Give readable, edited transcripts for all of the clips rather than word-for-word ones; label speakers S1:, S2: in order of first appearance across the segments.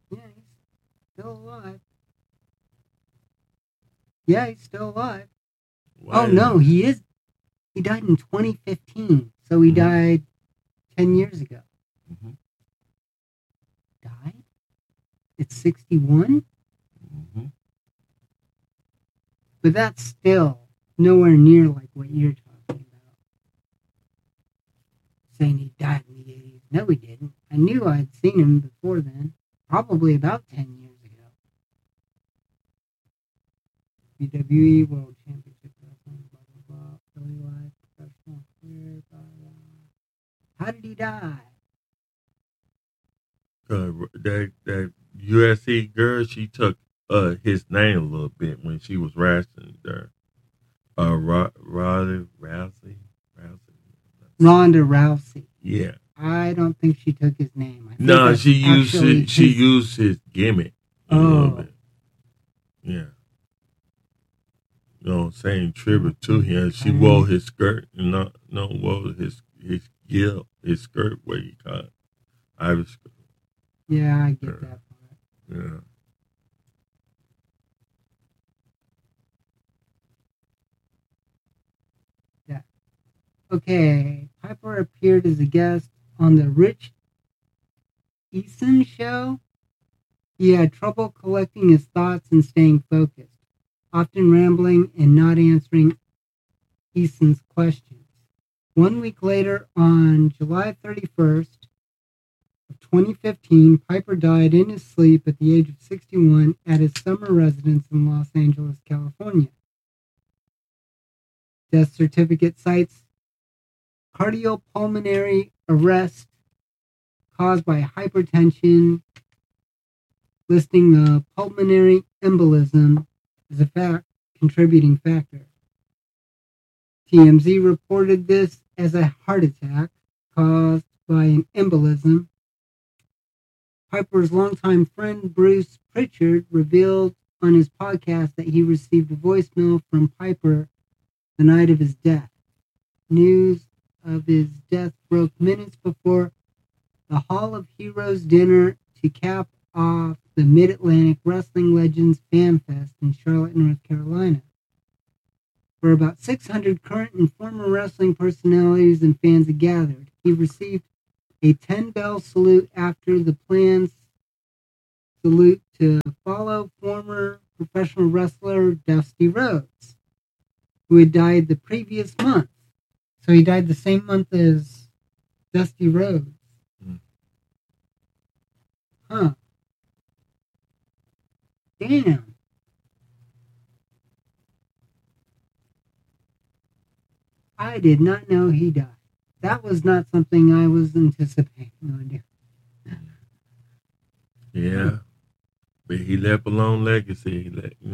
S1: Yeah, he's still alive. Yeah, he's still alive.
S2: Wow.
S1: Oh, no, he is. He died in 2015. So he died 10 years ago.
S2: Mm-hmm.
S1: Died? It's 61?
S2: Mm-hmm.
S1: But that's still nowhere near like what you're talking about. Saying he died in the 80s. No, he didn't. I knew I'd seen him before then. Probably about 10 years ago. WWE World Championship Wrestling, blah, blah, blah. Early life, professional career, blah, blah. How did he die?
S2: That USC girl, she took his name a little bit when she was wrestling there. Ronda
S1: Rousey.
S2: Yeah.
S1: I don't think she took his name.
S2: No, she used his gimmick a little bit. Yeah. You know, saying tribute to him. She wore his skirt and wore his skirt, what you call it. Irish skirt.
S1: Yeah, I get that part.
S2: Yeah.
S1: Yeah. Okay. Piper appeared as a guest on the Rich Eason show. He had trouble collecting his thoughts and staying focused, often rambling and not answering Eason's questions. 1 week later, on July 31st of 2015, Piper died in his sleep at the age of 61 at his summer residence in Los Angeles, California. Death certificate cites cardiopulmonary arrest caused by hypertension, listing a pulmonary embolism as a contributing factor. TMZ reported this as a heart attack caused by an embolism. Piper's longtime friend Bruce Pritchard revealed on his podcast that he received a voicemail from Piper the night of his death. News of his death broke minutes before the Hall of Heroes dinner to cap off the Mid-Atlantic Wrestling Legends Fan Fest in Charlotte, North Carolina. Where about 600 current and former wrestling personalities and fans had gathered. He received a 10-bell salute after the planned salute to follow former professional wrestler Dusty Rhodes, who had died the previous month. So he died the same month as Dusty Rhodes. Huh. Damn. I did not know he died. That was not something I was anticipating on doing.
S2: Yeah. But he left a long legacy.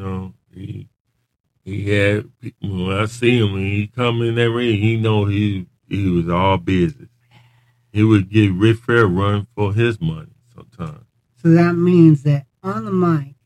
S2: He had, when I see him, when he come in that ring, he know he was all business. He would give Ric Flair a run for his money sometimes.
S1: So that means that on the mic,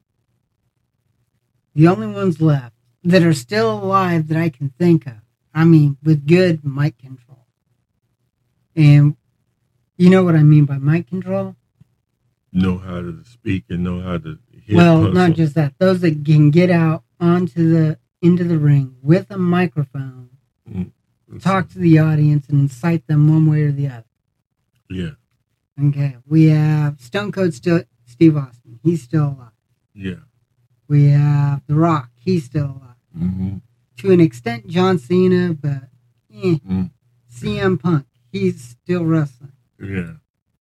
S1: the only ones left that are still alive that I can think of, I mean, with good mic control. And you know what I mean by mic control?
S2: Know how to speak and know how to hit.
S1: Well, not just that. Those that can get out into the ring with a microphone, talk to the audience and incite them one way or the other.
S2: Yeah.
S1: Okay. We have Stone Cold Steve Austin. He's still alive.
S2: Yeah.
S1: We have The Rock. He's still alive.
S2: Mm-hmm.
S1: To an extent, John Cena, but CM Punk. He's still wrestling.
S2: Yeah.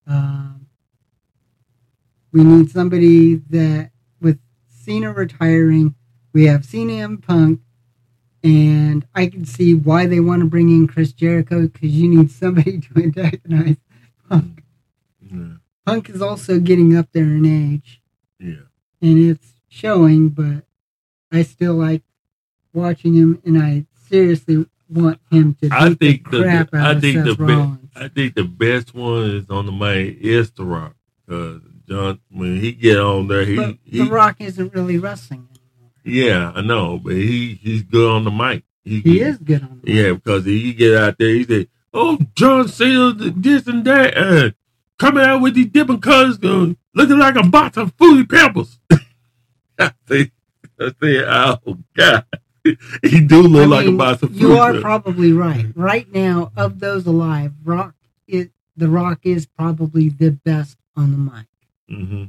S1: We need somebody that, with Cena retiring, we have CM Punk, and I can see why they want to bring in Chris Jericho, because you need somebody to antagonize Punk.
S2: Yeah.
S1: Punk is also getting up there in age.
S2: Yeah.
S1: And it's showing, but I still like watching him, and I seriously want him to beat the crap out of Seth Rollins.
S2: I think the best one is on the mic is The Rock, because John, when he get on there, The
S1: Rock isn't really wrestling anymore.
S2: Yeah, I know, but he's good on the mic.
S1: He is good on the mic.
S2: Yeah, because he get out there, he say, "Oh, John Cena, this and that, coming out with these different colors, looking like a box of Fruity Pebbles. I say, oh God, he do look like a box of Fruity
S1: You are
S2: Pebbles.
S1: probably right. Right now, of those alive, The Rock is probably the best on the mic.
S2: Mm-hmm.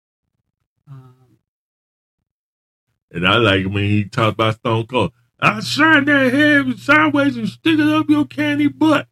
S2: And I like when he talked about Stone Cold. I'll shine that head sideways and stick it up your candy butt.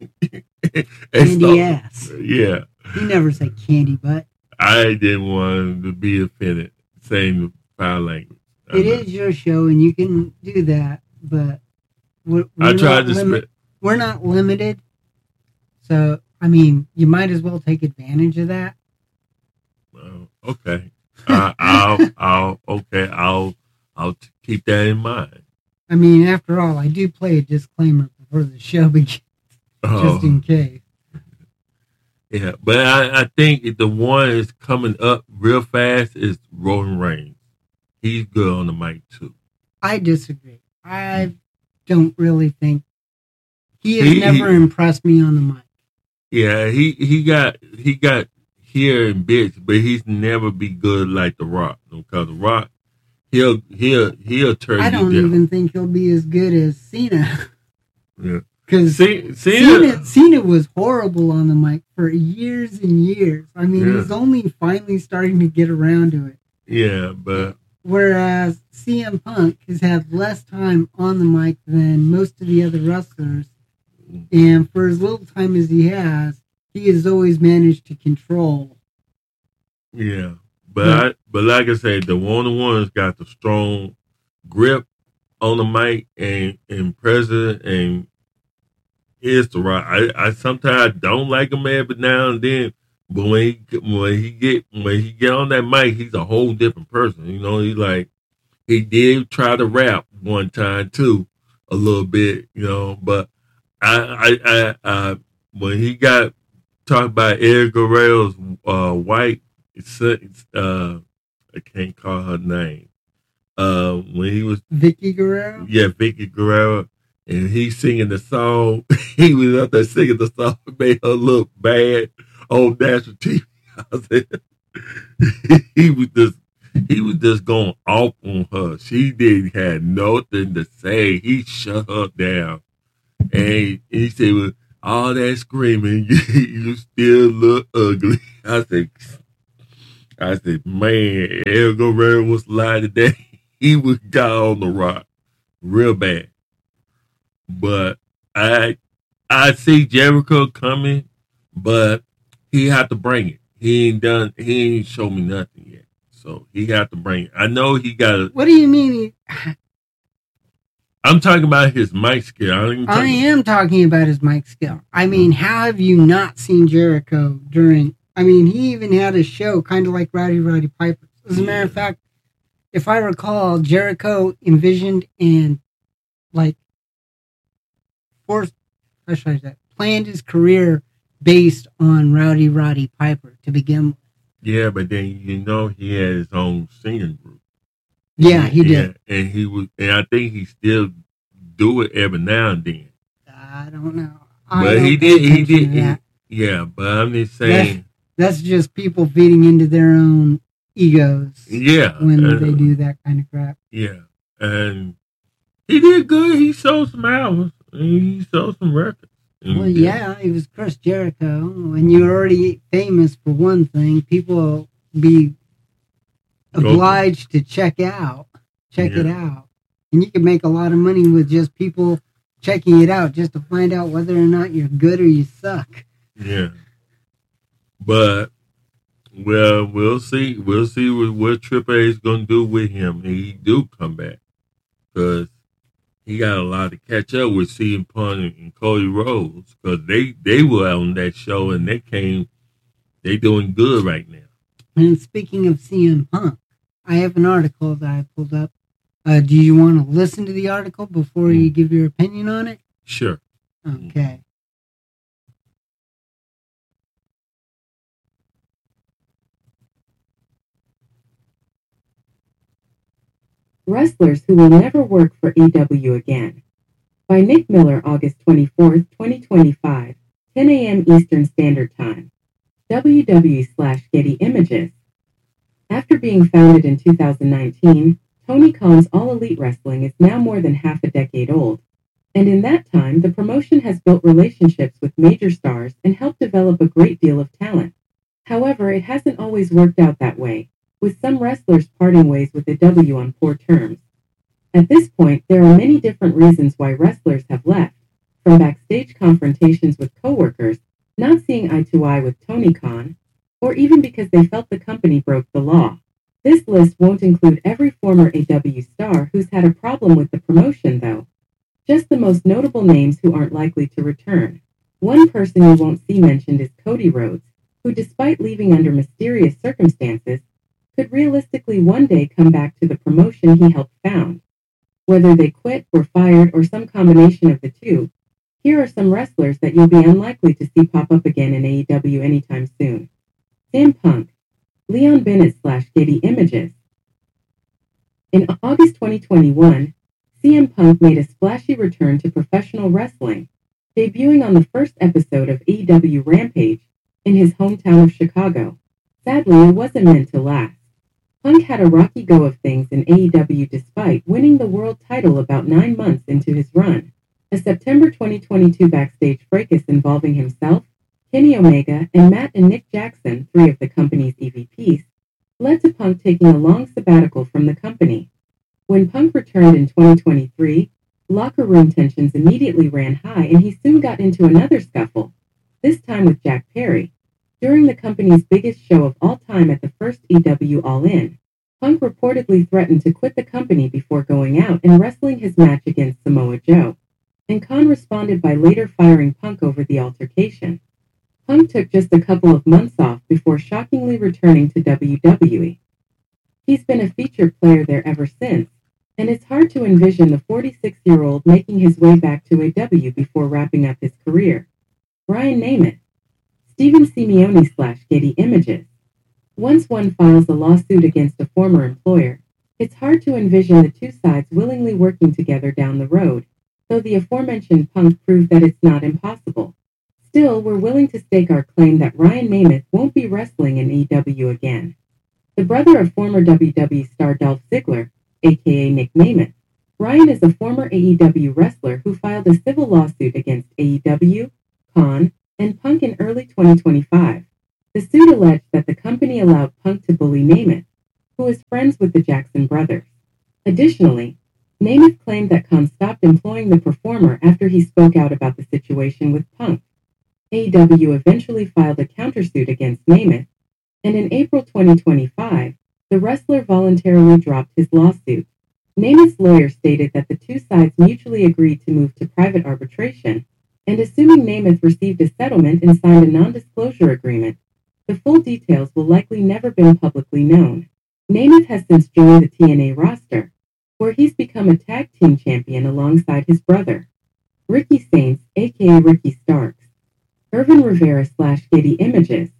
S1: Candy ass.
S2: Yeah.
S1: He never said candy butt.
S2: I didn't want to be offended saying the foul language.
S1: It is your show and you can do that, but we're not limited. So, I mean, you might as well take advantage of that.
S2: Okay. I'll keep that in mind.
S1: I mean, after all, I do play a disclaimer before the show begins, just in case.
S2: Yeah, but I think the one is coming up real fast is Roman Reigns. He's good on the mic too.
S1: I disagree. I don't really think he has never impressed me on the mic.
S2: Yeah, he got here in bits, but he's never be good like The Rock. Because The Rock, he'll turn.
S1: I don't even think he'll be as good as Cena.
S2: Yeah,
S1: because Cena was horrible on the mic for years and years. I mean, he's only finally starting to get around to it.
S2: Yeah, but
S1: whereas CM Punk has had less time on the mic than most of the other wrestlers, and for as little time as he has always managed to control.
S2: Yeah, but like I said, the one-on-one's got the strong grip on the mic and present, and it's the right. I sometimes don't like him every now and then, but when he get on that mic, he's a whole different person. You know, he did try to rap one time too, a little bit. You know, but I when he got talked about Eddie Guerrero's wife, I can't call her name. When he was
S1: Vicky Guerrero?
S2: Yeah, Vicky Guerrero. And he singing the song. He was up there singing the song. It made her look bad on national TV. he was just going off on her. She didn't have nothing to say. He shut her down. And he said, with all that screaming, you still look ugly. I said, man, El Guerrero was lying today. He was down on the rock real bad. But I see Jericho coming, but he have to bring it. He ain't show me nothing yet. So he have to bring it. I know he got it.
S1: What do you mean?
S2: I'm talking about his mic skill.
S1: I am talking about his mic skill. I mean, how have you not seen Jericho during... I mean, he even had a show kind of like Rowdy Piper. As a matter of fact, if I recall, Jericho envisioned and planned his career based on Rowdy Piper to begin with.
S2: Yeah, but then he had his own singing group.
S1: Yeah, he did.
S2: And I think he still do it every now and then.
S1: I don't know.
S2: But he did. Yeah, but I'm just saying.
S1: That's just people feeding into their own egos.
S2: Yeah.
S1: When they do that kind of crap.
S2: Yeah. And he did good. He sold some albums. He sold some records.
S1: Well, yeah, he was Chris Jericho. When you're already famous for one thing, people will be obliged to check it out. And you can make a lot of money with just people checking it out just to find out whether or not you're good or you suck.
S2: Yeah. But, well, we'll see. We'll see what Triple H is going to do with him. And he do come back. Because he got a lot to catch up with CM Punk and Cody Rhodes. Because they were on that show and they doing good right now.
S1: And speaking of CM Punk, I have an article that I pulled up. Do you want to listen to the article before you give your opinion on it?
S2: Sure.
S1: Okay.
S3: Wrestlers Who Will Never Work for EW Again. By Nick Miller, August 24th, 2025, 10 a.m. Eastern Standard Time. WW/Getty Images. After being founded in 2019, Tony Khan's All Elite Wrestling is now more than half a decade old, and in that time the promotion has built relationships with major stars and helped develop a great deal of talent. However, it hasn't always worked out that way, with some wrestlers parting ways with the W on poor terms. At this point, there are many different reasons why wrestlers have left, from backstage confrontations with coworkers, not seeing eye to eye with Tony Khan, or even because they felt the company broke the law. This list won't include every former AW star who's had a problem with the promotion, though. Just the most notable names who aren't likely to return. One person you won't see mentioned is Cody Rhodes, who, despite leaving under mysterious circumstances, could realistically one day come back to the promotion he helped found. Whether they quit, were fired, or some combination of the two, here are some wrestlers that you'll be unlikely to see pop up again in AEW anytime soon. CM Punk, Leon Bennett/Getty Images. In August 2021, CM Punk made a splashy return to professional wrestling, debuting on the first episode of AEW Rampage in his hometown of Chicago. Sadly, it wasn't meant to last. Punk had a rocky go of things in AEW despite winning the world title about 9 months into his run. A September 2022 backstage fracas involving himself, Kenny Omega, and Matt and Nick Jackson, 3 of the company's EVPs, led to Punk taking a long sabbatical from the company. When Punk returned in 2023, locker room tensions immediately ran high and he soon got into another scuffle, this time with Jack Perry. During the company's biggest show of all time at the first EW All In, Punk reportedly threatened to quit the company before going out and wrestling his match against Samoa Joe, and Khan responded by later firing Punk over the altercation. Punk took just a couple of months off before shockingly returning to WWE. He's been a featured player there ever since, and it's hard to envision the 46-year-old making his way back to AEW before wrapping up his career. Ryan Nemeth, Stephen Simeone/Getty Images. Once one files a lawsuit against a former employer, it's hard to envision the two sides willingly working together down the road, though the aforementioned Punk proved that it's not impossible. Still, we're willing to stake our claim that Ryan Nemeth won't be wrestling in AEW again. The brother of former WWE star Dolph Ziggler, aka Nick Nemeth, Ryan is a former AEW wrestler who filed a civil lawsuit against AEW, Khan, and Punk in early 2025. The suit alleged that the company allowed Punk to bully Nemeth, who is friends with the Jackson brothers. Additionally, Nemeth claimed that Khan stopped employing the performer after he spoke out about the situation with Punk. AEW eventually filed a countersuit against Nemeth, and in April 2025, the wrestler voluntarily dropped his lawsuit. Nemeth's lawyer stated that the two sides mutually agreed to move to private arbitration, and assuming Nemeth received a settlement and signed a non-disclosure agreement, the full details will likely never been publicly known. Nemeth has since joined the TNA roster, where he's become a tag team champion alongside his brother, Ricky Saints, aka Ricky Starks. Irvin Rivera/Getty Images.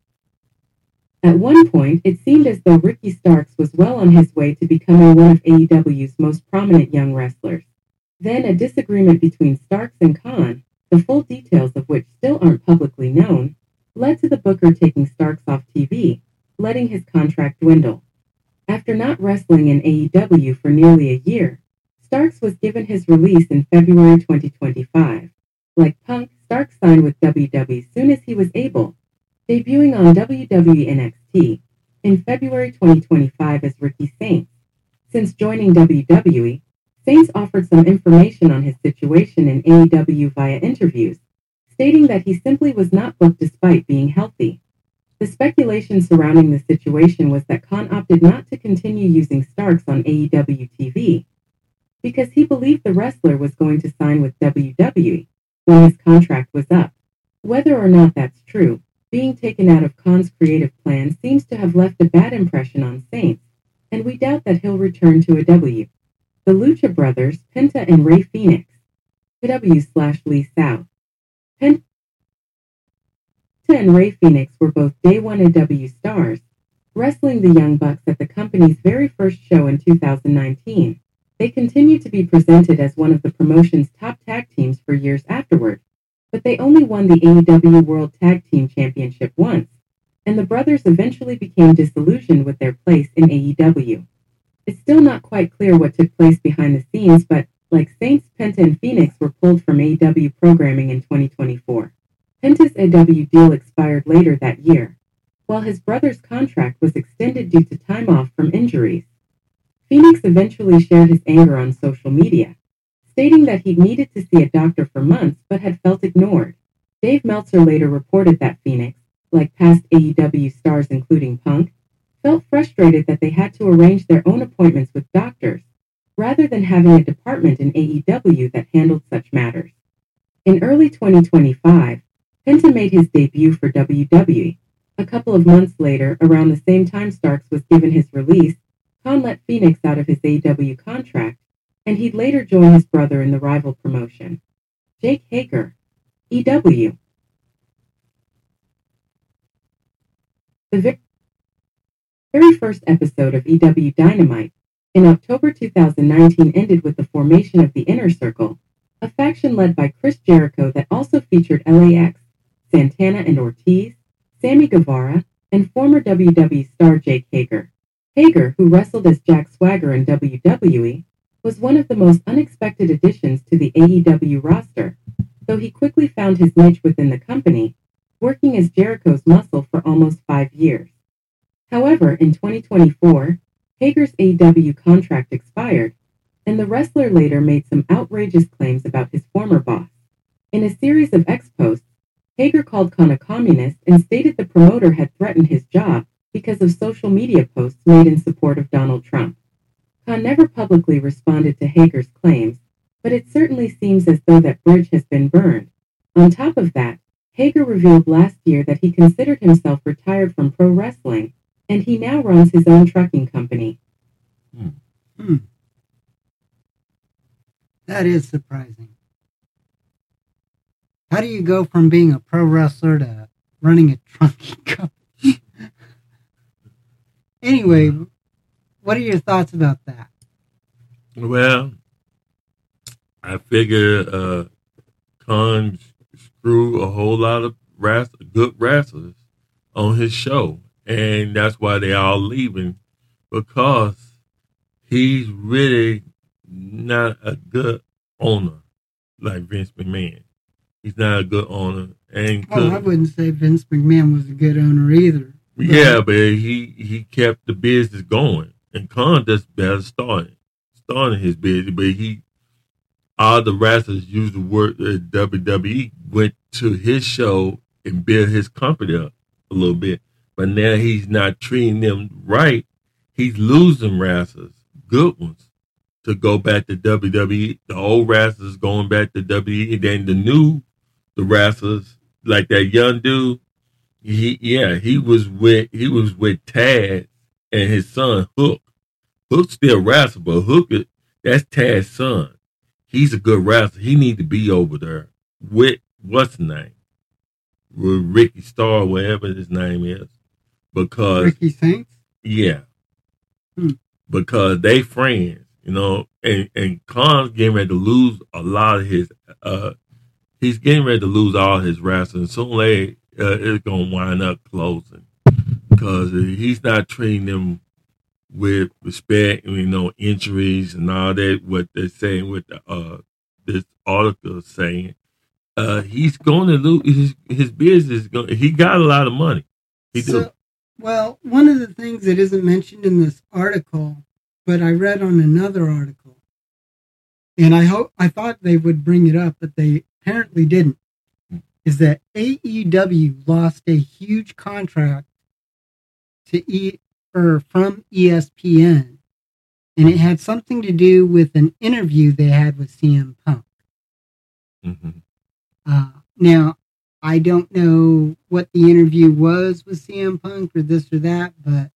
S3: At one point, it seemed as though Ricky Starks was well on his way to becoming one of AEW's most prominent young wrestlers. Then a disagreement between Starks and Khan, the full details of which still aren't publicly known, led to the booker taking Starks off TV, letting his contract dwindle. After not wrestling in AEW for nearly a year, Starks was given his release in February 2025. Like Punk, Starks signed with WWE soon as he was able, debuting on WWE NXT in February 2025 as Ricky Saints. Since joining WWE, Saints offered some information on his situation in AEW via interviews, stating that he simply was not booked despite being healthy. The speculation surrounding the situation was that Khan opted not to continue using Starks on AEW TV because he believed the wrestler was going to sign with WWE when his contract was up. Whether or not that's true, being taken out of Khan's creative plan seems to have left a bad impression on Saints, and we doubt that he'll return to AEW. The Lucha Brothers, Penta and Rey Fenix. AEW/Lee South. Penta and Rey Fenix were both Day One AEW stars, wrestling the Young Bucks at the company's very first show in 2019. They continued to be presented as one of the promotion's top tag teams for years afterward, but they only won the AEW World Tag Team Championship once, and the brothers eventually became disillusioned with their place in AEW. It's still not quite clear what took place behind the scenes, but like Saints, Penta and Phoenix were pulled from AEW programming in 2024. Penta's AEW deal expired later that year, while his brother's contract was extended due to time off from injuries. Phoenix eventually shared his anger on social media, stating that he'd needed to see a doctor for months but had felt ignored. Dave Meltzer later reported that Phoenix, like past AEW stars including Punk, felt frustrated that they had to arrange their own appointments with doctors, rather than having a department in AEW that handled such matters. In early 2025, Penta made his debut for WWE. A couple of months later, around the same time Starks was given his release, Khan let Phoenix out of his AEW contract, and he'd later join his brother in the rival promotion. Jake Hager, EW. The very first episode of EW Dynamite, in October 2019, ended with the formation of the Inner Circle, a faction led by Chris Jericho that also featured LAX, Santana and Ortiz, Sammy Guevara, and former WWE star Jake Hager. Hager, who wrestled as Jack Swagger in WWE, was one of the most unexpected additions to the AEW roster, though he quickly found his niche within the company, working as Jericho's muscle for almost 5 years. However, in 2024, Hager's AEW contract expired, and the wrestler later made some outrageous claims about his former boss. In a series of X-posts, Hager called Khan a communist and stated the promoter had threatened his job because of social media posts made in support of Donald Trump. Khan never publicly responded to Hager's claims, but it certainly seems as though that bridge has been burned. On top of that, Hager revealed last year that he considered himself retired from pro wrestling, and he now runs his own trucking company.
S1: That is surprising. How do you go from being a pro wrestler to running a trucking company? Anyway, what are your thoughts about that?
S2: Well, I figure Khan screwed a whole lot of good wrestlers on his show, and that's why they all leaving, because he's really not a good owner like Vince McMahon. He's not a good owner, and
S1: I wouldn't say Vince McMahon was a good owner either.
S2: Yeah, but he kept the business going, and Khan just better starting his business. But all the wrestlers used to work at WWE went to his show and built his company up a little bit. But now he's not treating them right. He's losing wrestlers, good ones, to go back to WWE. The old wrestlers going back to WWE, and then the wrestlers like that young dude. He was with Taz and his son Hook. Hook still wrestles, but Hook that's Taz's son. He's a good wrestler. He need to be over there with what's his name, with Ricky Starr, whatever his name is, because
S1: Ricky Saints.
S2: Yeah, because they friends, and Khan's getting ready to lose a lot of his. He's getting ready to lose all his wrestling. Soon or later, it's gonna wind up closing because he's not treating them with respect. Injuries and all that. What they're saying with this article is saying, he's going to lose his business. He got a lot of money.
S1: Well, one of the things that isn't mentioned in this article, but I read on another article, and I thought they would bring it up, but they apparently didn't, is that AEW lost a huge contract from ESPN, and it had something to do with an interview they had with CM Punk.
S2: Mm-hmm.
S1: Now, I don't know what the interview was with CM Punk or this or that, but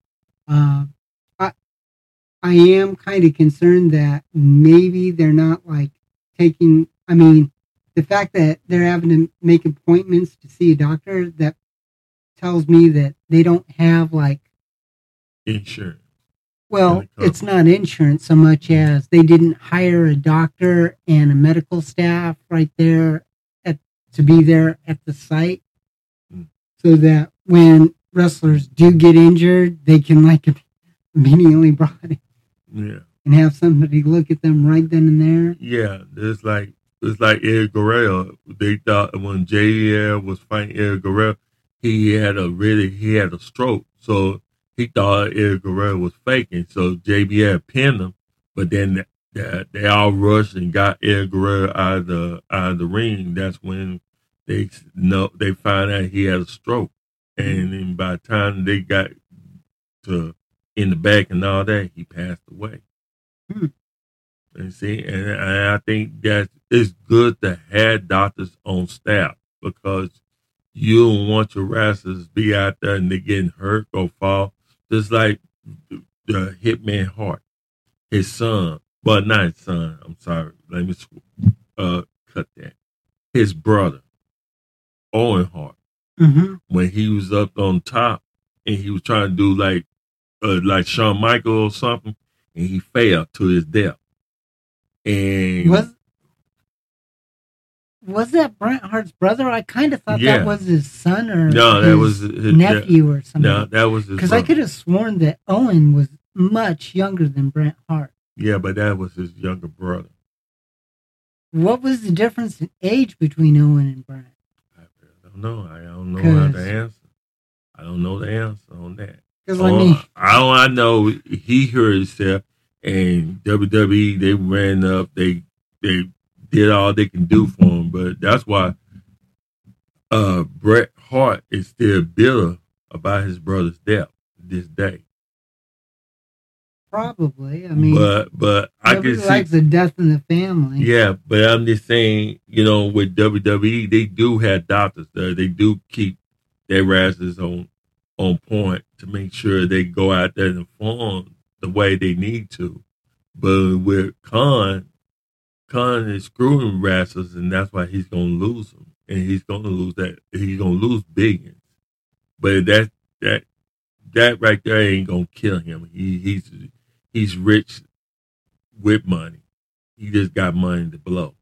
S1: I am kind of concerned that maybe they're not taking. I mean, the fact that they're having to make appointments to see a doctor, that tells me that they don't have
S2: insurance.
S1: Well, it's not insurance so much as they didn't hire a doctor and a medical staff right there to be there at the site, so that when wrestlers do get injured, they can like immediately brought in
S2: Yeah.
S1: and have somebody look at them right then and there.
S2: Yeah, it's like Eddie Guerrero. They thought when JBL was fighting Eddie Guerrero, he had a stroke. So he thought Eddie Guerrero was faking. So JBL pinned him, but then they all rushed and got Eddie Guerrero out of the ring. That's when they found out he had a stroke. And then by the time they got to in the back and all that, he passed away. And see, and I think that it's good to have doctors on staff because you don't want your wrestlers to be out there and they're getting hurt or fall. Just like the Hitman Hart, his son, but not his son. I'm sorry, let me cut that. His brother, Owen Hart, when he was up on top and he was trying to do like Shawn Michaels or something, and he fell to his death. And
S1: was that Bret Hart's brother? I kind of thought that was his son or
S2: that was his
S1: nephew or something.
S2: No, that was his
S1: because I could have sworn that Owen was much younger than Bret Hart.
S2: Yeah, but that was his younger brother.
S1: What was the difference in age between Owen and Bret?
S2: I don't know. I don't know how to answer. I don't know the answer on that. I know he hurt himself, and WWE, they ran up, they did all they can do for him, but that's why Bret Hart is still bitter about his brother's death this day.
S1: Probably, I mean,
S2: but I can see
S1: likes the death in the family.
S2: Yeah, but I'm just saying, with WWE, they do have doctors there. They do keep their wrestlers on point to make sure they go out there and perform the way they need to. But with Khan is screwing wrestlers, and that's why he's going to lose them. And he's going to lose that. He's going to lose billions. But that right there ain't going to kill him. He's rich with money. He just got money to blow.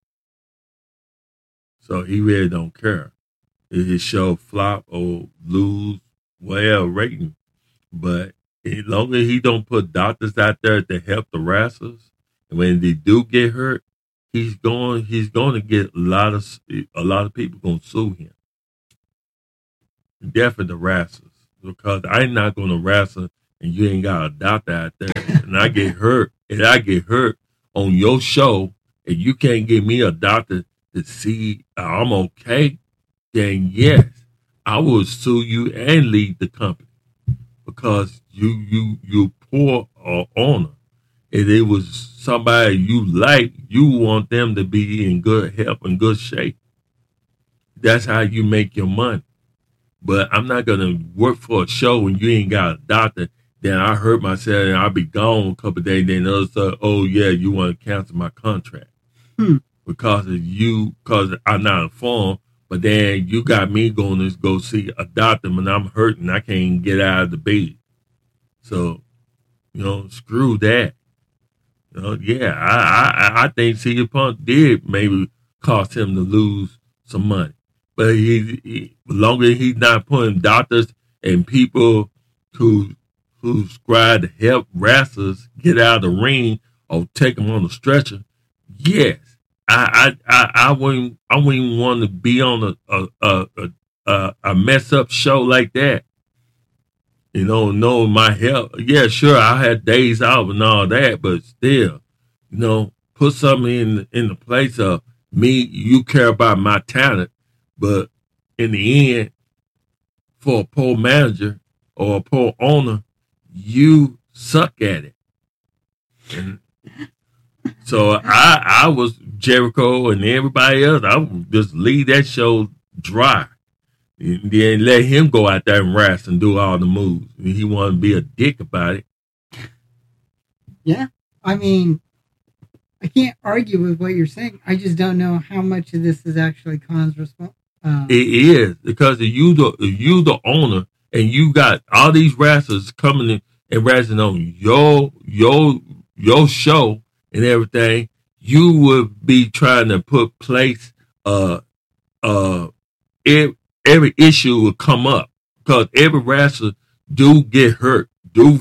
S2: So he really don't care if his show flop or lose rating. But as long as he don't put doctors out there to help the wrestlers, and when they do get hurt, he's going to get a lot of people going to sue him. Definitely the wrestlers, because I'm not going to wrestle and you ain't got a doctor out there, and I get hurt on your show, and you can't give me a doctor to see I'm okay, then yes, I will sue you and leave the company because you poor owner. If it was somebody you like, you want them to be in good health and good shape. That's how you make your money. But I'm not going to work for a show when you ain't got a doctor. Then I hurt myself and I'll be gone a couple of days. Then others say, oh, yeah, you want to cancel my contract because of you, because I'm not informed. But then you got me going to go see a doctor when I'm hurting. I can't get out of the bed. So, screw that. I think CM Punk did maybe cost him to lose some money. But as long as he's not putting doctors and people who scribe to help wrestlers get out of the ring or take them on the stretcher, yes, I wouldn't want to be on a mess up show like that. Know my health. Yeah, sure, I had days off and all that, but still, put something in the place of me. You care about my talent, but in the end, for a poor manager or a poor owner, you suck at it. And so I was Jericho and everybody else. I would just leave that show dry. And then let him go out there and wrestle and do all the moves. And he wanted to be a dick about it.
S1: Yeah. I mean, I can't argue with what you're saying. I just don't know how much of this is actually Khan's response.
S2: It is, because if you the owner and you got all these wrestlers coming in and wrestling on your show and everything, you would be trying to put place every issue would come up because every wrestler do get hurt, do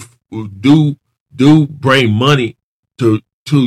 S2: bring money to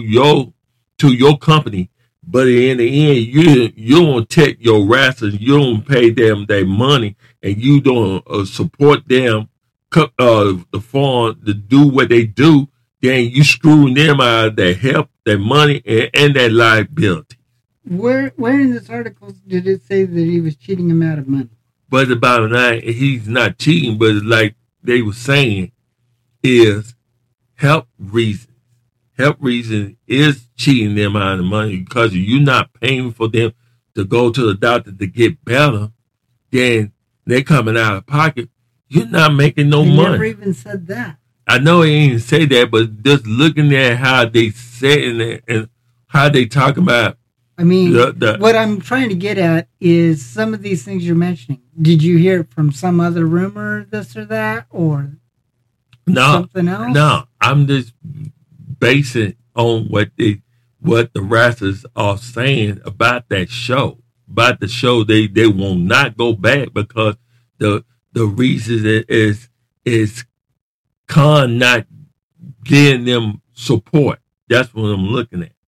S2: your company, but in the end, you don't take your wrestlers, you don't pay them their money, and you don't support them, the farm to do what they do. Then you screwing them out of their help, their money, and their liability.
S1: Where in this article did it say that he was cheating him out of money?
S2: But the bottom line, he's not cheating, but like they were saying, is health reasons. Health reason is cheating them out of the money because you're not paying for them to go to the doctor to get better. Then they're coming out of pocket. You're not making no money.
S1: They never even said that.
S2: I know he ain't say that, but just looking at how they saying it and how they talk about.
S1: I mean, what I'm trying to get at is some of these things you're mentioning. Did you hear it from some other rumor, this or that, or something else? No,
S2: I'm just basing on what the wrestlers are saying about that show. About the show, they will not go back because the reason is Khan not getting them support. That's what I'm looking at.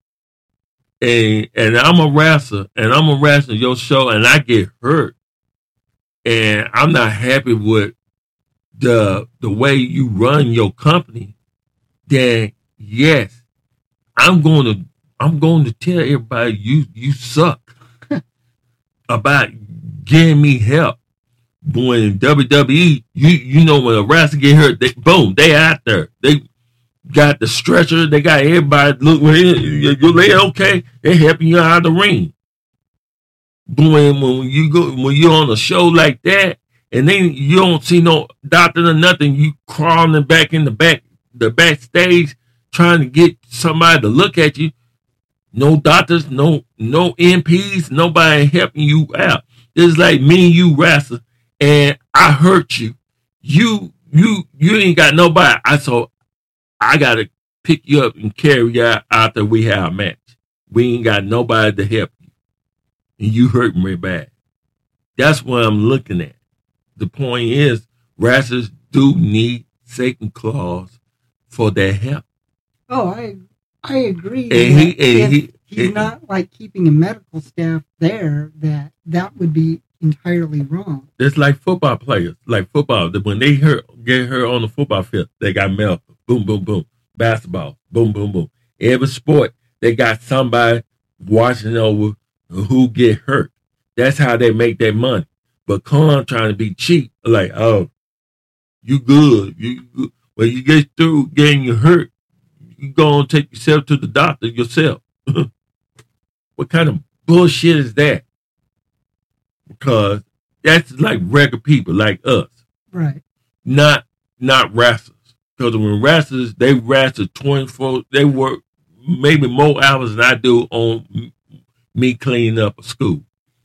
S2: And I'm a wrestler, your show, and I get hurt, and I'm not happy with the way you run your company. Then yes, I'm going to tell everybody you suck about getting me help. Boy, in WWE, you know when a wrestler get hurt, they out there. They got the stretcher. They got everybody. Look, your leg okay? They helping you out of the ring. Boy, when you're on a show like that, and then you don't see no doctor or nothing, you crawling back in the backstage, trying to get somebody to look at you. No doctors, no MPs, nobody helping you out. It's like me and you wrestle, and I hurt you. You ain't got nobody. I gotta pick you up and carry you out after we have a match. We ain't got nobody to help you, and you hurt me bad. That's what I'm looking at. The point is, wrestlers do need second clause for their help.
S1: Oh, I agree. And he's not like keeping a medical staff there. That would be entirely wrong.
S2: It's like football players. Like football, when they get hurt on the football field, they got medical. Boom, boom, boom. Basketball. Boom, boom, boom. Every sport, they got somebody watching over who get hurt. That's how they make their money. But Khan trying to be cheap, like, oh, you good. When you get through getting you hurt, you go and take yourself to the doctor yourself. What kind of bullshit is that? Because that's like regular people like us.
S1: Right.
S2: Not wrestlers. Because when wrestlers, they wrestle 24, they work maybe more hours than I do on me cleaning up a school.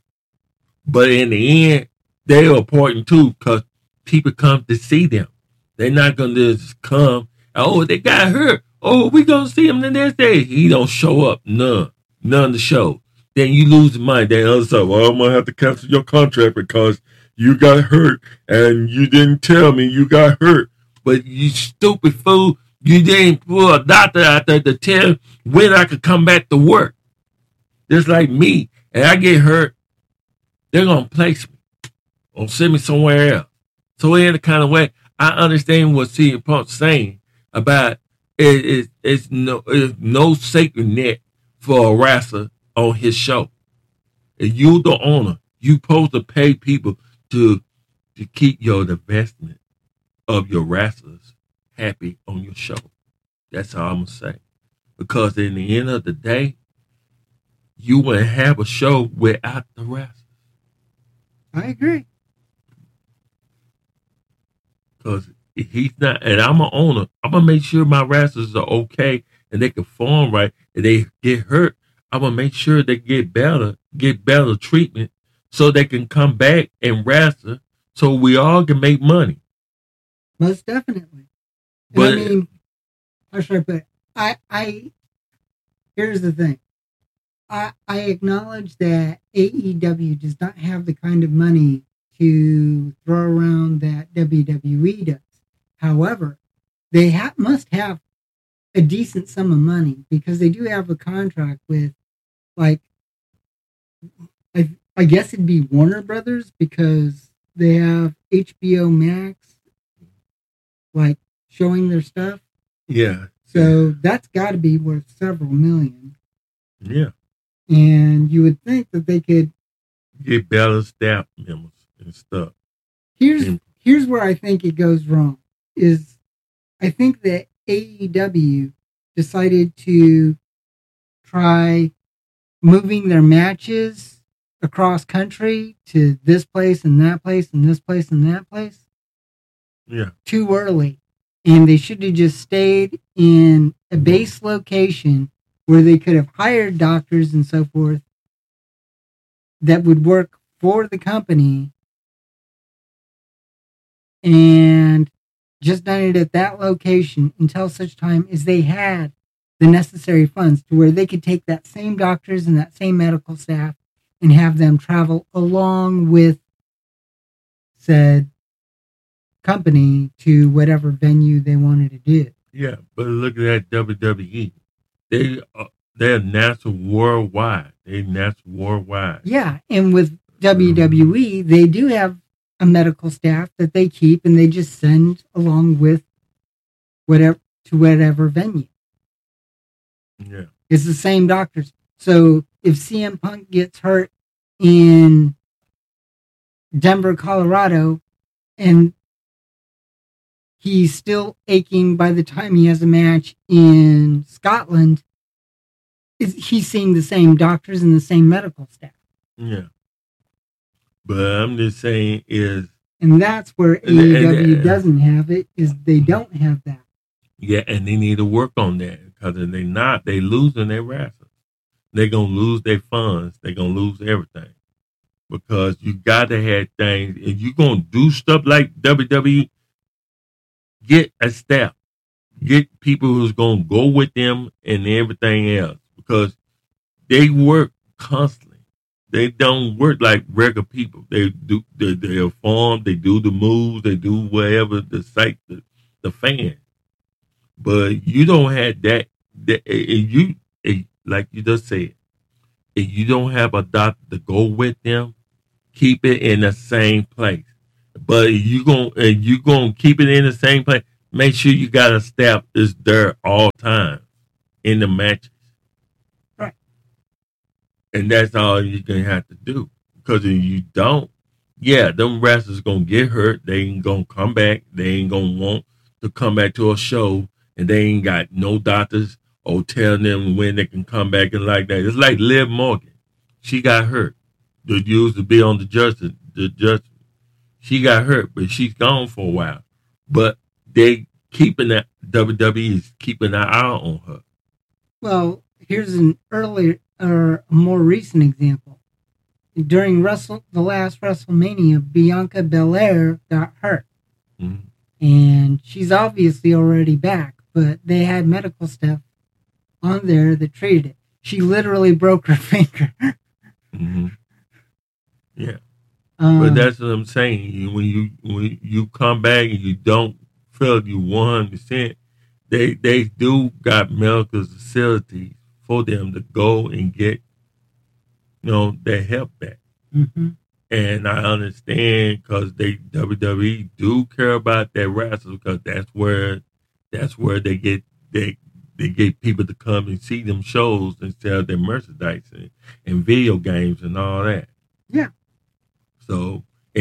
S2: But in the end, they're important too because people come to see them. They're not going to just come, oh, they got hurt. Oh, we going to see him the next day. He don't show up. None to show. Then you lose the money. Then other side, well, I'm going to have to cancel your contract because you got hurt and you didn't tell me you got hurt. But you stupid fool, you didn't pull a doctor out there to tell when I could come back to work. Just like me, and I get hurt, they're going to place me or send me somewhere else. So in the kind of way, I understand what CM Punk's saying about it's no sacred net for a wrestler on his show. If you the owner, you supposed to pay people to keep your investment of your wrestlers happy on your show. That's all I'm going to say. Because in the end of the day, you wouldn't have a show without the wrestlers.
S1: I agree.
S2: Because if he's not, and I'm an owner, I'm going to make sure my wrestlers are okay and they can perform right. If they get hurt, I'm going to make sure they get better treatment so they can come back and wrestle so we all can make money.
S1: Most definitely.
S2: But,
S1: I mean, I'm sorry, but I here's the thing. I acknowledge that AEW does not have the kind of money to throw around that WWE does. However, they must have a decent sum of money because they do have a contract with, like, I guess it'd be Warner Brothers because they have HBO Max, like, showing their stuff.
S2: Yeah.
S1: So that's got to be worth several million.
S2: Yeah.
S1: And you would think that they could
S2: get better staff members and stuff.
S1: Here's where I think it goes wrong. Is I think that AEW decided to try moving their matches across country to this place and that place and this place and that place.
S2: Yeah.
S1: Too early. And they should have just stayed in a base location where they could have hired doctors and so forth that would work for the company and just done it at that location until such time as they had the necessary funds to where they could take that same doctors and that same medical staff and have them travel along with said company to whatever venue they wanted to do.
S2: Yeah, but look at that WWE. They're national worldwide.
S1: Yeah, and with WWE, they do have a medical staff that they keep and they just send along with whatever venue.
S2: Yeah.
S1: It's the same doctors. So if CM Punk gets hurt in Denver, Colorado, and he's still aching by the time he has a match in Scotland, he's seeing the same doctors and the same medical staff.
S2: Yeah. But I'm just saying
S1: and that's where AEW doesn't have it, is they don't have that.
S2: Yeah, and they need to work on that because if they not, they losing their wrestlers. They're going to lose their funds. They're going to lose everything because you got to have things. If you're going to do stuff like WWE, get a staff. Get people who's going to go with them and everything else because they work constantly. They don't work like regular people. They do. They're formed. They do the moves. They do whatever the site the fan. But you don't have that. Like you just said, if you don't have a doctor to go with them, keep it in the same place. But if you gonna keep it in the same place, make sure you got a staff that's there all time in the matches.
S1: Right.
S2: And that's all you're gonna have to do. Because if you don't, them wrestlers gonna get hurt. They ain't gonna come back. They ain't gonna want to come back to a show, and they ain't got no doctors or telling them when they can come back and like that. It's like Liv Morgan. She got hurt. They used to be on the Justice. She got hurt, but she's gone for a while. But they keeping that WWE's keeping an eye on her.
S1: Well, here's an earlier or more recent example. During the last WrestleMania, Bianca Belair got hurt.
S2: Mm-hmm.
S1: And she's obviously already back, but they had medical staff on there that treated it. She literally broke her finger.
S2: Mm-hmm. Yeah. But that's what I'm saying. When you come back and you don't feel you 100%, they do got medical facilities for them to go and get, their help back.
S1: Mm-hmm.
S2: And I understand because WWE do care about their wrestlers because that's where they get people to come and see them shows and sell their merchandise and video games and all that.
S1: Yeah. So
S2: in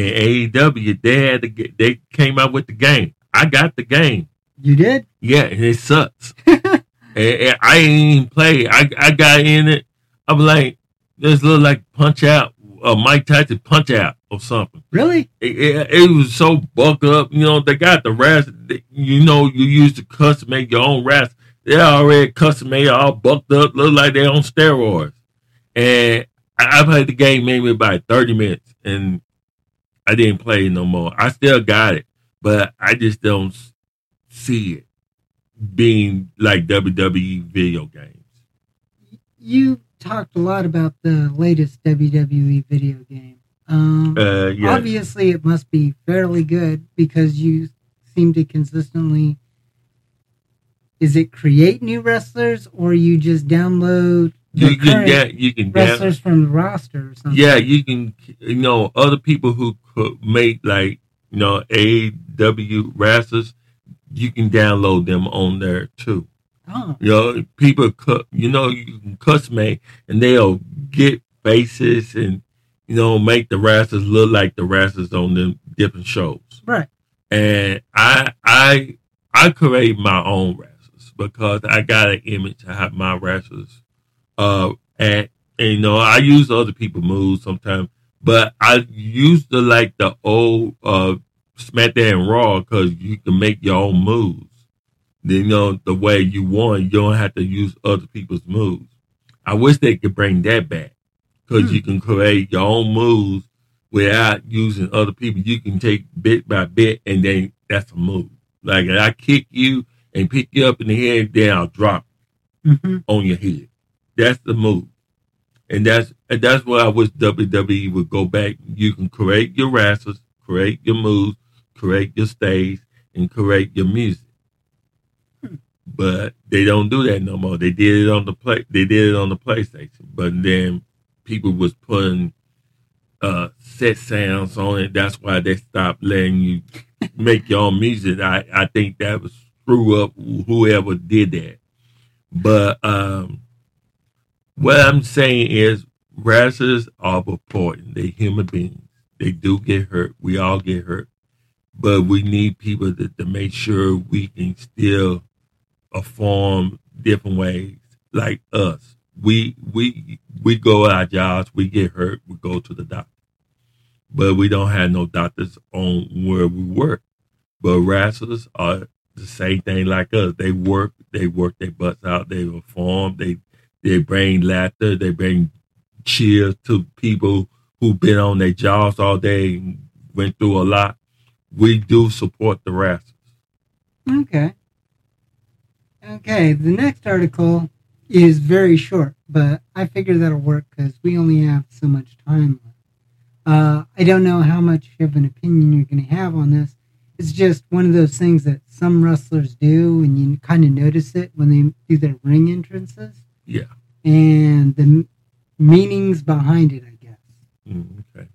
S2: AEW, they came out with the game. I got the game.
S1: You did?
S2: Yeah, and it sucks. and I ain't even play. I got in it. I'm like, this look like Punch Out, Mike Tyson Punch Out or something.
S1: Really?
S2: It was so bucked up. They got the rest. You used to custom make your own rest. They're already custom made, all bucked up, look like they're on steroids. And I played the game maybe about 30 minutes, and I didn't play no more. I still got it, but I just don't see it being like WWE video games.
S1: You talked a lot about the latest WWE video game.
S2: Yeah.
S1: Obviously, it must be fairly good because you seem to consistently. Is it create new wrestlers or you just download the
S2: You can
S1: wrestlers from the roster or something?
S2: Yeah, you can. Other people who could make AEW wrestlers, you can download them on there too.
S1: Oh.
S2: People you can custom and they'll get faces and make the wrestlers look like the wrestlers on them different shows.
S1: Right.
S2: And I create my own wrestlers because I got an image to have my wrestlers. And I use other people's moves sometimes, but I used to like the old SmackDown and Raw because you can make your own moves. The way you want, you don't have to use other people's moves. I wish they could bring that back because you can create your own moves without using other people. You can take bit by bit, and then that's a move. Like I kick you and pick you up in the head, then I'll drop on your head. That's the move. And that's what I wish WWE would go back. You can create your wrestlers, create your moves, create your stage, and create your music. But they don't do that no more. They did it on the PlayStation. But then people was putting set sounds on it. That's why they stopped letting you make your own music. I think that was screw up whoever did that. But what I'm saying is wrestlers are important. They're human beings. They do get hurt. We all get hurt. But we need people to make sure we can still perform different ways like us. We go our jobs, we get hurt, we go to the doctor. But we don't have no doctors on where we work. But wrestlers are the same thing like us. They work their butts out, they perform, they bring laughter, they bring cheers to people who've been on their jobs all day and went through a lot. We do support the wrestlers.
S1: Okay, the next article is very short, but I figure that'll work because we only have so much time left. I don't know how much of an opinion you're going to have on this. It's just one of those things that some wrestlers do, and you kind of notice it when they do their ring entrances.
S2: Yeah.
S1: And the meanings behind it, I guess.
S2: Okay.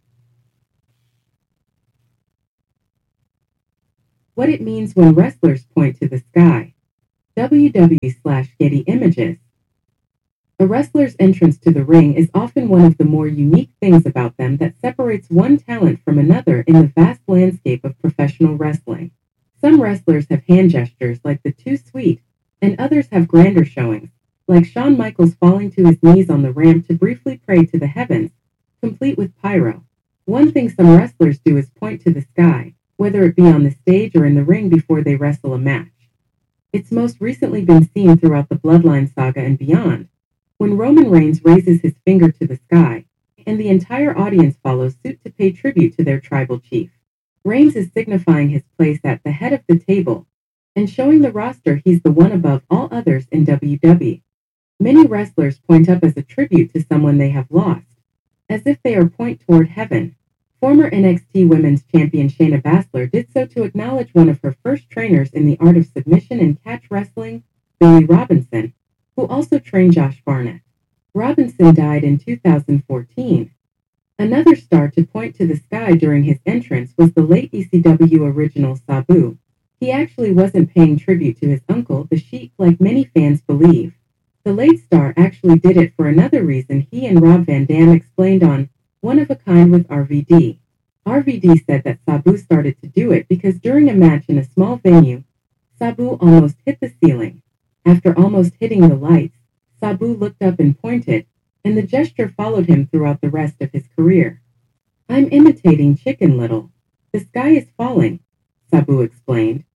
S3: What it means when wrestlers point to the sky. WW/Getty Images. A wrestler's entrance to the ring is often one of the more unique things about them that separates one talent from another in the vast landscape of professional wrestling. Some wrestlers have hand gestures like the Too Sweet, and others have grander showings, like Shawn Michaels falling to his knees on the ramp to briefly pray to the heavens, complete with pyro. One thing some wrestlers do is point to the sky, whether it be on the stage or in the ring before they wrestle a match. It's most recently been seen throughout the Bloodline saga and beyond, when Roman Reigns raises his finger to the sky, and the entire audience follows suit to pay tribute to their tribal chief. Reigns is signifying his place at the head of the table, and showing the roster he's the one above all others in WWE. Many wrestlers point up as a tribute to someone they have lost, as if they are point toward heaven. Former NXT Women's Champion Shayna Baszler did so to acknowledge one of her first trainers in the art of submission and catch wrestling, Billy Robinson, who also trained Josh Barnett. Robinson died in 2014. Another star to point to the sky during his entrance was the late ECW original Sabu. He actually wasn't paying tribute to his uncle, the Sheik, like many fans believe. The late star actually did it for another reason he and Rob Van Dam explained on One of a Kind with RVD. RVD said that Sabu started to do it because during a match in a small venue, Sabu almost hit the ceiling. After almost hitting the lights, Sabu looked up and pointed, and the gesture followed him throughout the rest of his career. I'm imitating Chicken Little. The sky is falling, Sabu explained.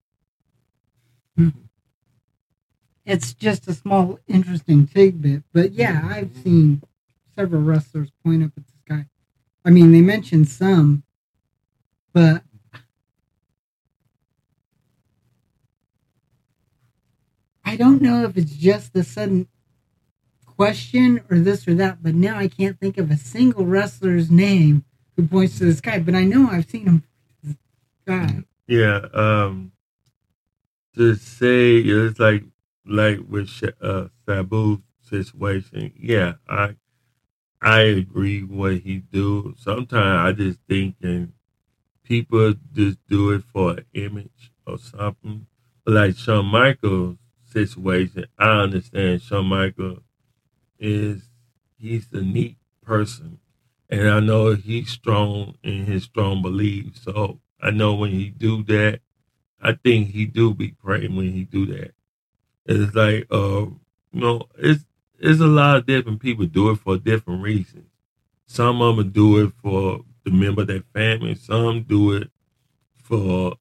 S1: It's just a small, interesting tidbit, but yeah, I've seen several wrestlers point up at the sky. I mean, they mentioned some, but I don't know if it's just the sudden question or this or that, but now I can't think of a single wrestler's name who points to the sky, but I know I've seen him point to the sky.
S2: Yeah. To say it's like with Sabu's situation. Yeah, I agree what he do. Sometimes I just thinking people just do it for an image or something. But like Shawn Michaels situation, I understand Shawn Michaels he's a neat person. And I know he's strong in his strong beliefs. So I know when he do that, I think he do be praying when he do that. It's like it's a lot of different people do it for different reasons. Some of them do it for the member of their family. Some do it for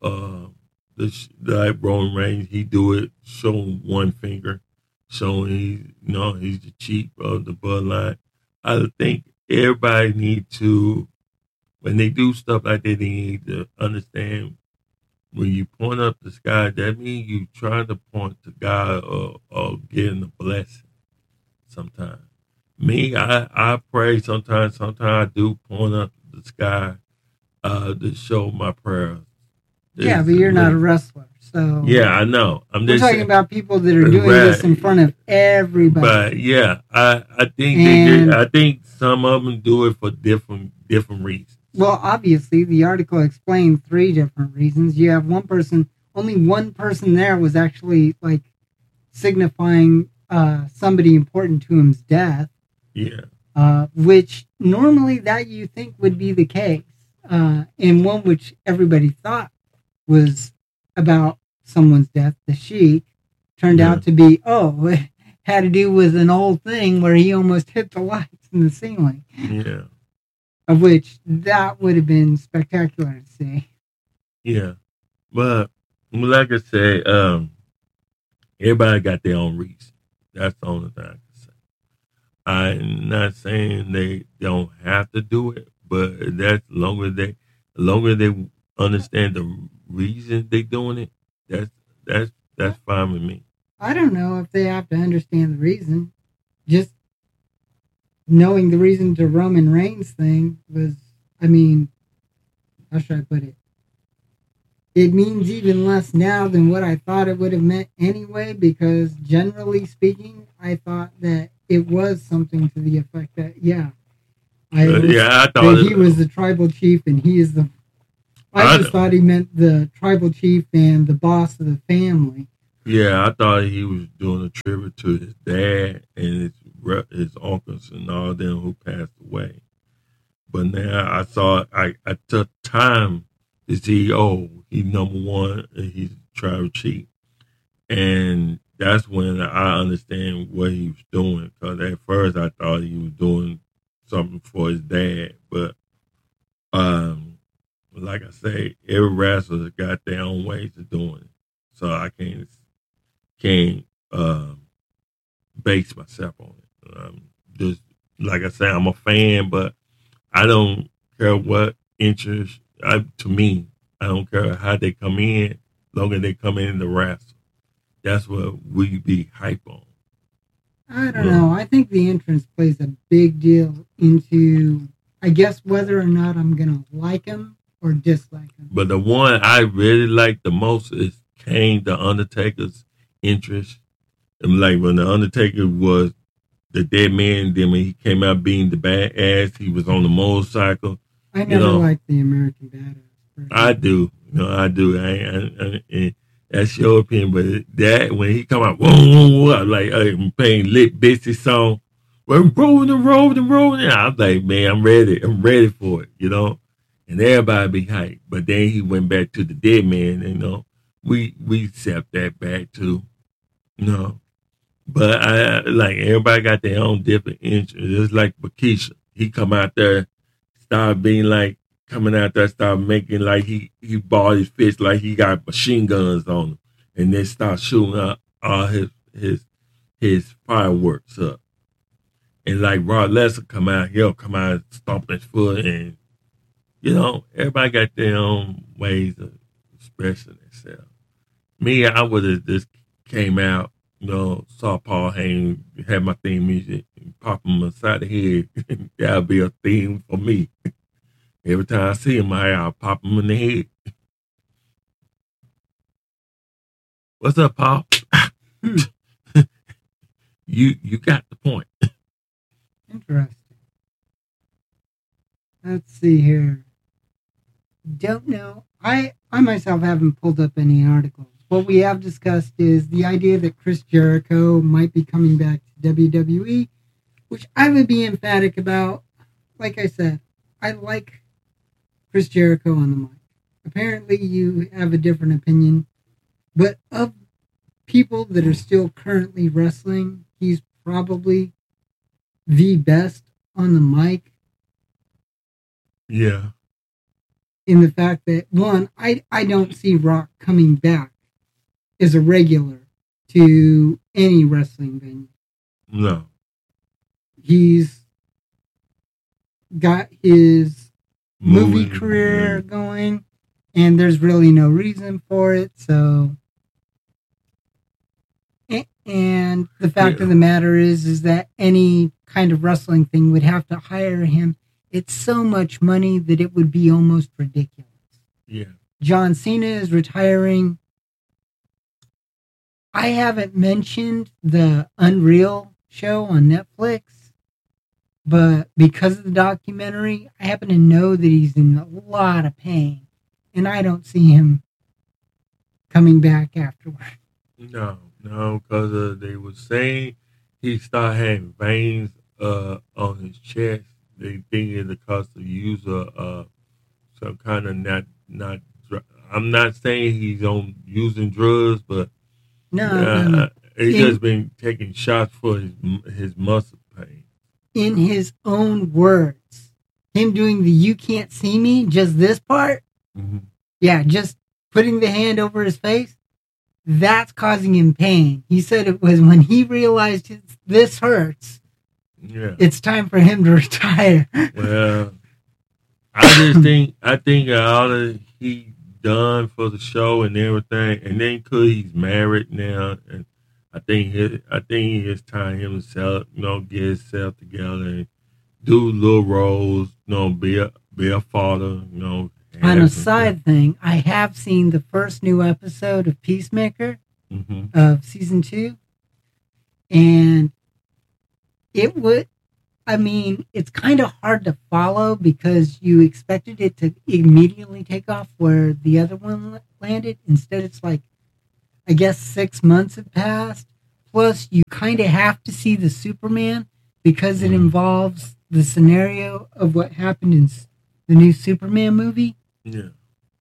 S2: like Roman Reigns. He do it showing one finger, showing he's the chief of the bloodline. I think everybody need to, when they do stuff like that, they need to understand when you point up the sky, that means you trying to point to God or getting a blessing sometimes. Me, I pray sometimes. Sometimes I do point up the sky to show my prayers.
S1: Yeah, but you're not a wrestler, so
S2: yeah, I know.
S1: We're talking about people that are doing this in front of everybody.
S2: But yeah, I think some of them do it for different reasons.
S1: Well, obviously, the article explained 3 different reasons. You have one person, only one person there was actually like signifying somebody important to him's death.
S2: Yeah.
S1: Which normally that you think would be the case. And one which everybody thought was about someone's death, the Sheik, turned out to be, it had to do with an old thing where he almost hit the lights in the ceiling.
S2: Yeah.
S1: Of which that would have been spectacular to see.
S2: Yeah. But like I say, everybody got their own reason. That's the only thing I can say. I'm not saying they don't have to do it, but that's longer they understand the reason they doing it, that's fine with me.
S1: I don't know if they have to understand the reason. Just knowing the reason to Roman Reigns thing was, how should I put it? It means even less now than what I thought it would have meant anyway, because generally speaking, I thought that it was something to the effect that, I thought he was the tribal chief and he is the... I just thought he meant the tribal chief and the boss of the family.
S2: Yeah, I thought he was doing a tribute to his dad and his uncles and all them who passed away. But now I took time to see, he's number one and he's tribal chief. And that's when I understand what he was doing. Because at first I thought he was doing something for his dad. But like I say, every wrestler's got their own ways of doing it. So I can't base myself on it. Just like I say, I'm a fan, but I don't care what interest. To me, I don't care how they come in, long as they come in to wrestle. That's what we be hype on.
S1: I don't know. I think the entrance plays a big deal into, I guess, whether or not I'm gonna like him or dislike him.
S2: But the one I really like the most is Kane, the Undertaker's interest. And like when the Undertaker was the dead man, then when he came out being the badass, he was on the motorcycle.
S1: I never liked the American Badass.
S2: I do. I do. I that's your opinion, but that when he come out, whoa, like I'm playing Lit Bitchy song, we're rolling. I was like, man, I'm ready for it, And everybody be hyped. But then he went back to the dead man, we accept that back too, But I like everybody got their own different interests. Just like Bakisha, he come out there, start being like coming out there, start making like he bought his fist like he got machine guns on him, and then start shooting up all his fireworks up. And like Rod Lesnar come out, he'll come out stomping his foot, and everybody got their own ways of expressing themselves. Me, I would have just came out, saw Paul Heyman, had my theme music, and pop him aside the head. That'll be a theme for me. Every time I see him, I'll pop him in the head. What's up, Paul? You got the point.
S1: Interesting. Let's see here. Don't know. I myself haven't pulled up any articles. What we have discussed is the idea that Chris Jericho might be coming back to WWE, which I would be emphatic about. Like I said, I like Chris Jericho on the mic. Apparently you have a different opinion, but of people that are still currently wrestling, he's probably the best on the mic.
S2: Yeah.
S1: In the fact that, one, I don't see Rock coming back as a regular to any wrestling venue.
S2: No.
S1: He's got his movie career going, and there's really no reason for it. So, and the fact of the matter is that any kind of wrestling thing would have to hire him. It's so much money that it would be almost ridiculous.
S2: Yeah.
S1: John Cena is retiring. I haven't mentioned the Unreal show on Netflix, but because of the documentary, I happen to know that he's in a lot of pain, and I don't see him coming back afterward.
S2: No, because they were saying he started having veins on his chest. They think it's because the user some kind of not. I'm not saying he's on using drugs, but
S1: No.
S2: he's just been taking shots for his muscle pain.
S1: In his own words, him doing the "you can't see me," just this part.
S2: Mm-hmm.
S1: Yeah, just putting the hand over his face. That's causing him pain. He said it was when he realized this hurts.
S2: Yeah,
S1: it's time for him to retire.
S2: Well, I think all that he done for the show and everything, and then he's married now, and I think it's time himself, get himself together and do little roles, be a father,
S1: On a side thing, I have seen the first new episode of Peacemaker of season 2, and it's kind of hard to follow because you expected it to immediately take off where the other one landed. Instead, it's like, I guess 6 months have passed. Plus, you kind of have to see the Superman because it involves the scenario of what happened in the new Superman movie.
S2: Yeah.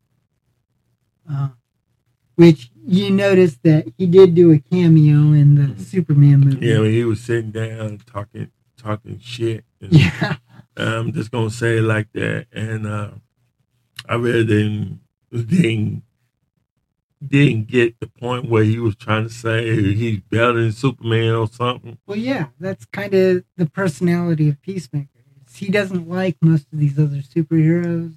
S1: Which you noticed that he did do a cameo in the Superman movie.
S2: Yeah, when he was sitting down talking shit.
S1: Yeah.
S2: I'm just gonna say it like that. And I really didn't get the point where he was trying to say he's better than Superman or something.
S1: Well, yeah, that's kind of the personality of Peacemaker. He doesn't like most of these other superheroes.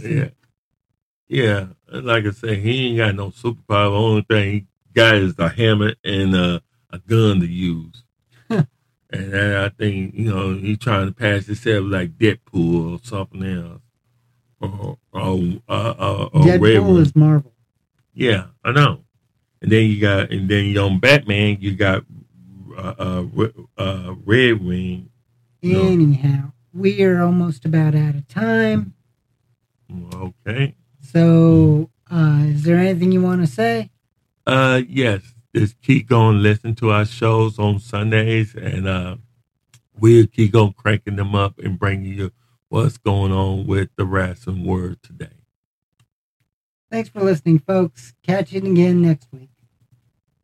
S2: Yeah, like I said, he ain't got no superpower. The only thing he got is a hammer and a gun to use. And I think, he's trying to pass himself like Deadpool or something else. Or
S1: Deadpool is Marvel.
S2: Yeah, I know. And then on Batman, you got Red Wing.
S1: Anyhow, we are almost about out of time.
S2: Okay.
S1: So, is there anything you want to say?
S2: Yes. Just keep going, listen to our shows on Sundays, and we'll keep on cranking them up and bringing you what's going on with the wrestling world today.
S1: Thanks for listening, folks. Catch you again next week.